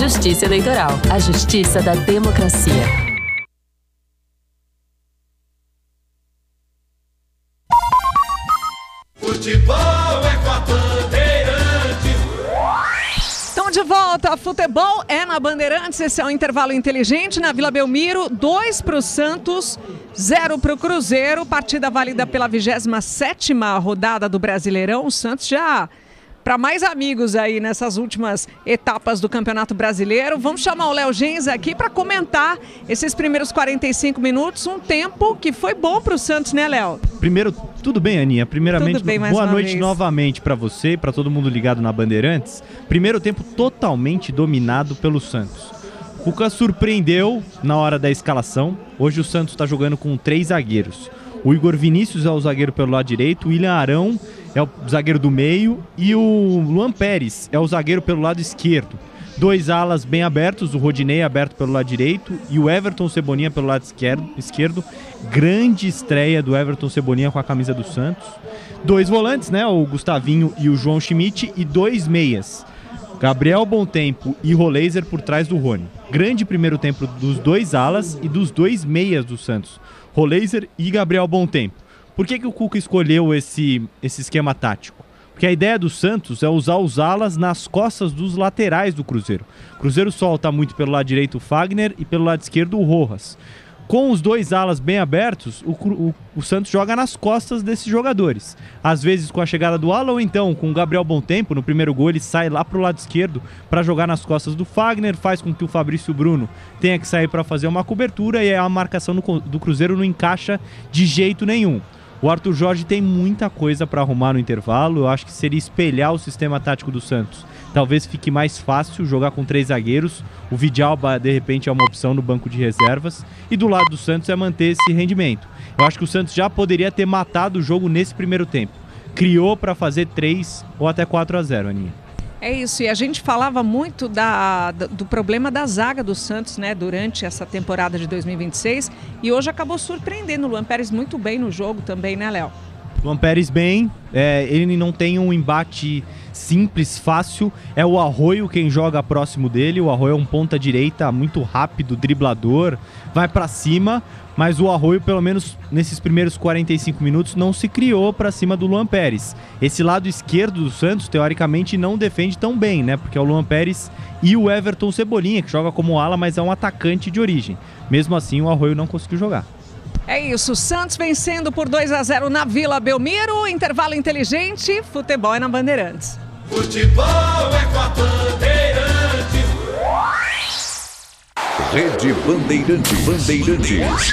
Justiça Eleitoral, a justiça da democracia. Futebol é com a Bandeirantes. Estamos de volta. Futebol é na Bandeirantes. Esse é o intervalo inteligente na Vila Belmiro. 2 para o Santos, 0 para o Cruzeiro. Partida válida pela 27ª rodada do Brasileirão. O Santos já para mais amigos aí nessas últimas etapas do Campeonato Brasileiro. Vamos chamar o Léo Gens aqui para comentar esses primeiros 45 minutos. Um tempo que foi bom para o Santos, né, Léo? Primeiro, tudo bem, Aninha? Primeiramente, bem, boa noite novamente para você e para todo mundo ligado na Bandeirantes. Primeiro tempo totalmente dominado pelo Santos. O Cuca surpreendeu na hora da escalação. Hoje o Santos está jogando com 3 zagueiros. O Igor Vinícius é o zagueiro pelo lado direito, o William Arão é o zagueiro do meio e o Luan Pérez é o zagueiro pelo lado esquerdo. 2 alas bem abertos, o Rodinei aberto pelo lado direito e o Everton Cebolinha pelo lado esquerdo. Grande estreia do Everton Cebolinha com a camisa do Santos. 2 volantes, né? O Gustavinho e o João Schmidt, e 2 meias. Gabriel Bontempo e Roleiser por trás do Rony. Grande primeiro tempo dos 2 alas e dos 2 meias do Santos, Roleiser e Gabriel Bontempo. Por que o Cuca escolheu esse esquema tático? Porque a ideia do Santos é usar os alas nas costas dos laterais do Cruzeiro. O Cruzeiro solta muito pelo lado direito o Fagner e pelo lado esquerdo o Rojas. Com os 2 alas bem abertos, o Santos joga nas costas desses jogadores. Às vezes com a chegada do ala, ou então com o Gabriel Bontempo, no primeiro gol ele sai lá pro lado esquerdo para jogar nas costas do Fagner, faz com que o Fabrício Bruno tenha que sair para fazer uma cobertura e a marcação do Cruzeiro não encaixa de jeito nenhum. O Arthur Jorge tem muita coisa para arrumar no intervalo. Eu acho que seria espelhar o sistema tático do Santos. Talvez fique mais fácil jogar com 3 zagueiros. O Vidalba, de repente, é uma opção no banco de reservas. E do lado do Santos é manter esse rendimento. Eu acho que o Santos já poderia ter matado o jogo nesse primeiro tempo. Criou para fazer 3 ou até 4-0, Aninha. É isso, e a gente falava muito do problema da zaga do Santos, né, durante essa temporada de 2026, e hoje acabou surpreendendo o Luan Pérez muito bem no jogo também, né, Léo? Luan Pérez bem, ele não tem um embate simples, fácil, é o Arroio quem joga próximo dele. O Arroio é um ponta direita muito rápido, driblador, vai pra cima, mas o Arroio, pelo menos nesses primeiros 45 minutos, não se criou pra cima do Luan Pérez. Esse lado esquerdo do Santos, teoricamente, não defende tão bem, né, porque é o Luan Pérez e o Everton Cebolinha, que joga como ala, mas é um atacante de origem. Mesmo assim, o Arroio não conseguiu jogar. É isso, Santos vencendo por 2-0 na Vila Belmiro. Intervalo inteligente, futebol é na Bandeirantes. Futebol é com a Bandeirantes. Rede Bandeirantes.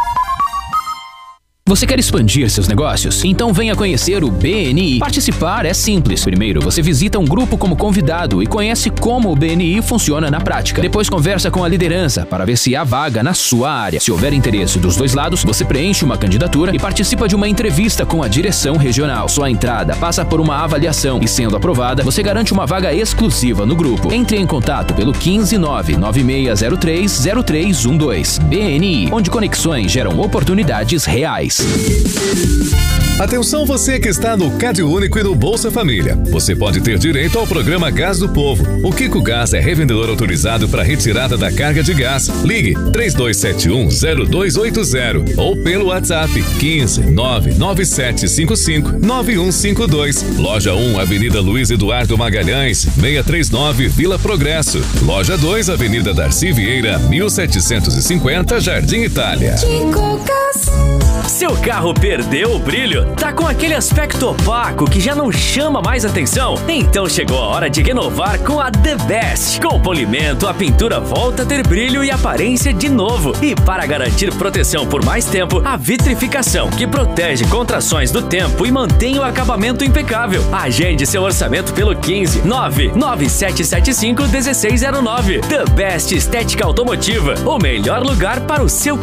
Você quer expandir seus negócios? Então venha conhecer o BNI. Participar é simples. Primeiro, você visita um grupo como convidado e conhece como o BNI funciona na prática. Depois conversa com a liderança para ver se há vaga na sua área. Se houver interesse dos 2 lados, você preenche uma candidatura e participa de uma entrevista com a direção regional. Sua entrada passa por uma avaliação e, sendo aprovada, você garante uma vaga exclusiva no grupo. Entre em contato pelo 15996030312. BNI, onde conexões geram oportunidades reais. Atenção, você que está no Cade Único e no Bolsa Família. Você pode ter direito ao programa Gás do Povo. O Kiko Gás é revendedor autorizado para retirada da carga de gás. Ligue 3271-0280 ou pelo WhatsApp 15-99755-9152. Loja 1, Avenida Luiz Eduardo Magalhães, 639, Vila Progresso. Loja 2, Avenida Darcy Vieira, 1750, Jardim Itália. Kiko Gás. Seu carro perdeu o brilho? Tá com aquele aspecto opaco que já não chama mais atenção? Então chegou a hora de renovar com a The Best. Com polimento, a pintura volta a ter brilho e aparência de novo. E para garantir proteção por mais tempo, a vitrificação, que protege contra ações do tempo e mantém o acabamento impecável. Agende seu orçamento pelo 15-99775-1609. The Best Estética Automotiva, o melhor lugar para o seu